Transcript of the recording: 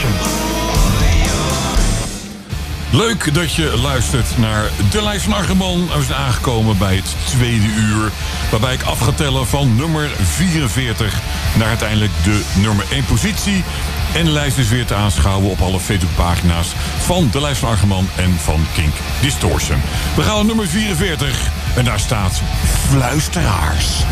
Distortion. Leuk dat je luistert naar de lijst van Argeman. We zijn aangekomen bij het tweede uur, waarbij ik af ga tellen van nummer 44 naar uiteindelijk de nummer 1 positie. En de lijst is weer te aanschouwen op alle Facebookpagina's van de lijst van Argeman en van Kink Distortion. We gaan naar nummer 44 en daar staat Fluisteraars.